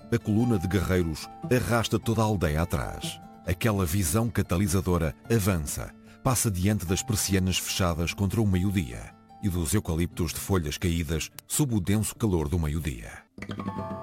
A coluna de guerreiros arrasta toda a aldeia atrás. Aquela visão catalisadora avança, passa diante das persianas fechadas contra o meio-dia e dos eucaliptos de folhas caídas sob o denso calor do meio-dia.